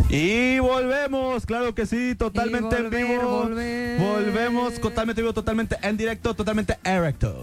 Y volvemos, claro que sí, totalmente en vivo. Volvemos totalmente vivo, totalmente en directo, totalmente erecto.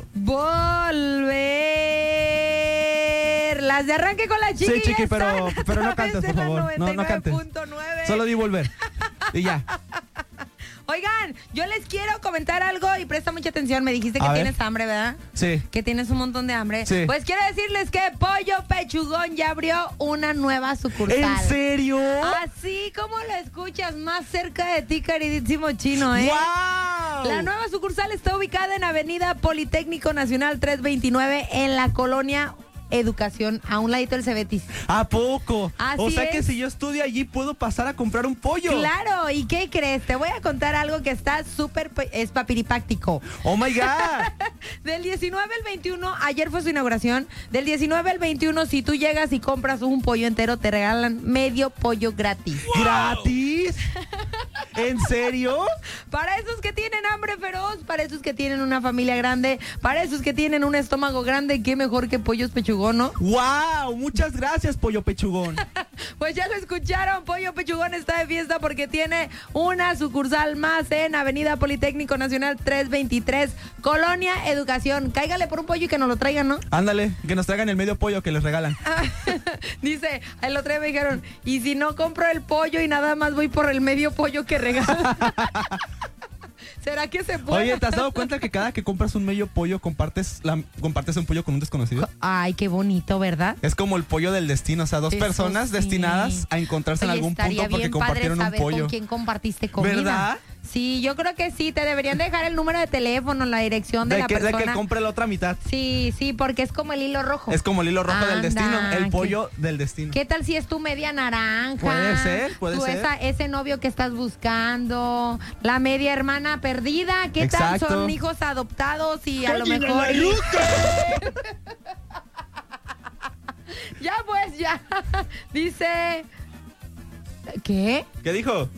Volver. Las de arranque con la chiqui. Sí, chiqui, pero no cantes, por favor. No cantes. Solo di volver. Y ya. Oigan, yo les quiero comentar algo y presta mucha atención. Me dijiste que A ver. tienes hambre, ¿verdad? Sí. Que tienes un montón de hambre. Sí. Pues quiero decirles que Pollo Pechugón ya abrió una nueva sucursal. ¿En serio? Así como lo escuchas, más cerca de ti, queridísimo chino, ¿eh? ¡Wow! La nueva sucursal está ubicada en Avenida Politécnico Nacional 329 en la colonia Educación, a un ladito del Cebetis. ¿A poco? Así o sea que es. si yo estudio allí puedo pasar a comprar un pollo. Claro, ¿y qué crees? Te voy a contar algo que está súper espapiripáctico. ¡Oh, my God! Del 19 al 21, ayer fue su inauguración, del 19 al 21, si tú llegas y compras un pollo entero, te regalan medio pollo gratis. ¡Wow! ¿Gratis? ¿En serio? Para esos que tienen hambre feroz, para esos que tienen una familia grande, para esos que tienen un estómago grande, qué mejor que Pollos Pechugón, ¿no? ¡Wow! Muchas gracias, Pollo Pechugón. Pues ya lo escucharon, Pollo Pechugón está de fiesta porque tiene una sucursal más en Avenida Politécnico Nacional 323, Colonia Educación. Cáigale por un pollo y que nos lo traigan, ¿no? Ándale, que nos traigan el medio pollo que les regalan. Dice, el otro día me dijeron, y si no compro el pollo y nada más voy por el medio pollo que regalan. ¿Será que se puede? Oye, ¿te has dado cuenta que cada que compras un medio pollo compartes un pollo con un desconocido? Ay, qué bonito, ¿verdad? Es como el pollo del destino, o sea, dos Eso personas sí. destinadas a encontrarse en Oye, algún estaría punto porque bien compartieron padre un saber pollo. ¿Con quién compartiste comida? ¿Verdad? Sí, yo creo que sí, te deberían dejar el número de teléfono, la dirección de la De persona. que compre la otra mitad. Sí, porque es como el hilo rojo. Es como el hilo rojo del Anda, destino, el pollo del destino. ¿Qué tal si es tu media naranja? Puede ser. Ese novio que estás buscando, la media hermana perdida, ¿qué tal? Exacto. Son hijos adoptados y a lo ¡Cállenle mejor... la nuca! Ya pues, ya. Dice... ¿Qué? ¿Qué dijo?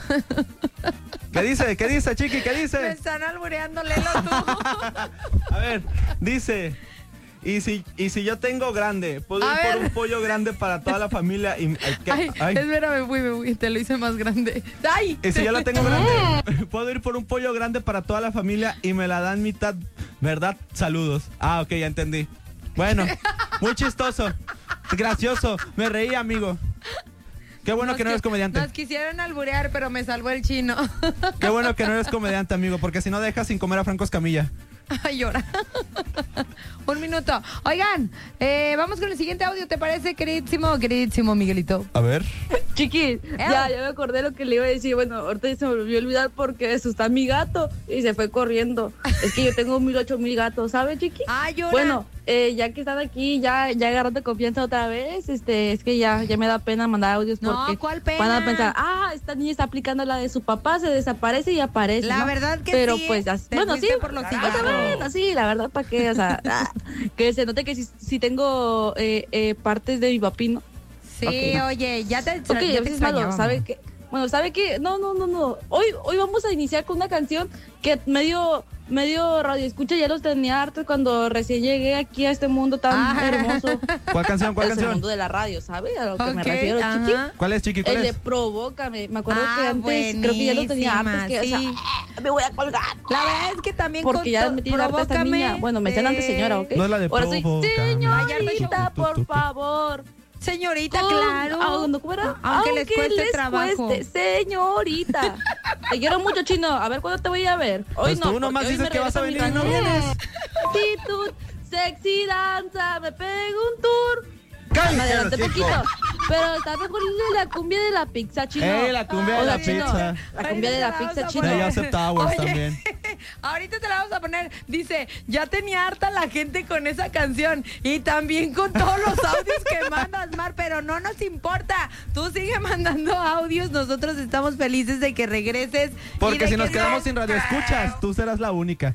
¿Qué dice? ¿Qué dice, chiqui? ¿Qué Me dice? están albureando, léelo tú. A ver, dice... Y si yo tengo grande, puedo A ir ver. por un pollo grande para toda la familia y... Ay, Ay. espera, me fui, te lo hice más grande. ¡Ay! Y si yo la tengo grande, puedo ir por un pollo grande para toda la familia y me la dan mitad, ¿verdad? Saludos. Ah, ok, ya entendí. Bueno, muy chistoso, gracioso, me reí, amigo. Qué bueno que no eres comediante. Nos quisieron alburear, pero me salvó el chino. Qué bueno que no eres comediante, amigo, porque si no dejas sin comer a Franco Escamilla. Ay, llora. Un minuto. Oigan, vamos con el siguiente audio, ¿te parece, queridísimo Miguelito? A ver. Chiqui, ya me acordé lo que le iba a decir. Bueno, ahorita se me volvió a olvidar porque está mi gato y se fue corriendo. Es que yo tengo 1008 gatos, ¿sabes, Chiqui? Ay, llora. Bueno, ya que están aquí, ya agarrando confianza otra vez, es que ya me da pena mandar audios No, porque ¿cuál pena? van a pensar, esta niña está aplicando la de su papá, se desaparece y aparece, La ¿no? verdad que pero sí, pues, te bueno, sí, fuiste por los cigarros. bueno, sí, la verdad, ¿para qué? O sea, que se note que sí tengo partes de mi papi, ¿no? Sí, Ok. oye, ya te Ok, a veces es malo, extrañaba. ¿sabe qué? Bueno, ¿sabe qué? No. Hoy vamos a iniciar con una canción que medio radio escucha, ya los tenía hartos cuando recién llegué aquí a este mundo tan hermoso. ¿Cuál canción? ¿Cuál Es el canción? mundo de la radio, ¿sabe? A lo que me Ok, refiero, Chiqui. ajá. ¿Cuál es, chiqui? ¿Cuál El de es? Provócame. Me acuerdo Ah, que antes creo que ya lo tenía hartos, que, buenísima, o sí. sea, me voy a colgar. La verdad es que también Porque ya me tiene harta esta niña. Bueno, me decían antes señora, ¿ok? No es la de Ahora sí, Provócame. señorita, por favor. Señorita, Con- claro. ¿Cómo era? Aunque les cueste trabajo. cueste, señorita. Te quiero mucho, Chino. A ver cuándo te voy a ver. Hoy Pues no. tú nomás porque hoy dices me que vas a regreso venir y no mi vienes. actitud, sexy danza, me pego un tour. ¡Cállate, Me adelanté hocico! poquito. Pero está mejor la cumbia de la pizza, Chino. La cumbia de Hola, la Chino. pizza. La cumbia de la pizza, Chino. De Joseph Towers Oye, también. Ahorita te la vamos a poner. Dice, ya tenía harta la gente con esa canción y también con todos los audios que mandas, Mar, pero no nos importa. Tú sigue mandando audios, nosotros estamos felices de que regreses. y Porque de si nos que quedamos sin radio escuchas, tú serás la única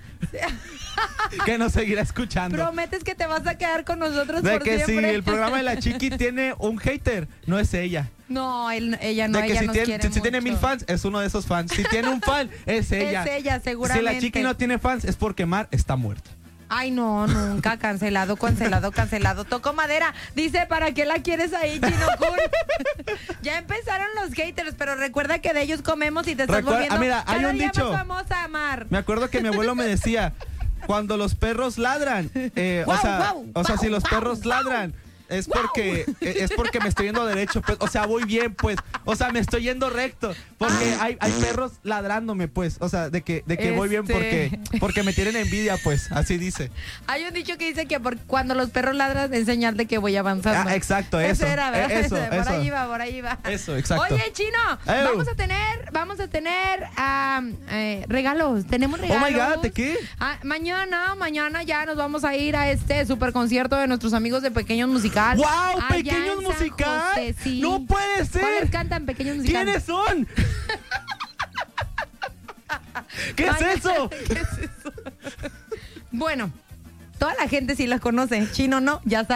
que nos seguirá escuchando. prometes que te vas a quedar con nosotros De por que si siempre. el programa de la chiqui tiene un hater, no es ella. No, ella no, De que ella si nos tiene, quiere si tiene mucho. 1000 fans, es uno de esos fans. Si tiene un fan, es ella. Es ella, seguramente. Si la chiqui no tiene fans, es porque Mar está muerta. Ay, no, nunca. Cancelado. Tocó madera. Dice, ¿para qué la quieres ahí, Chino Kun? Ya empezaron los haters, pero recuerda que de ellos comemos y te estás volviendo mira, hay cada un día dicho. más famosa, Mar. Me acuerdo que mi abuelo me decía, cuando los perros ladran, si los perros ladran, es porque me estoy yendo derecho, pues, o sea, voy bien, pues, o sea, me estoy yendo recto, porque hay perros ladrándome, pues, o sea, de que voy bien porque me tienen envidia, pues, así dice. Hay un dicho que dice que cuando los perros ladran es señal de que voy avanzando. Exacto, eso. Ese era, ¿verdad? Eso. Por ahí va. Eso, exacto. Oye, Chino, vamos a tener regalos. Tenemos regalos. Oh my God, ¿de qué? Mañana ya nos vamos a ir a este super concierto de nuestros amigos de Pequeños Musical. ¡Wow! Allá ¿Pequeños en San Musical? José, sí. ¡No puede ser! ¿Cuáles cantan Pequeños Musical? ¿Quiénes son? ¿Qué es eso? Bueno, toda la gente sí las conoce. Chino no, ya sabe.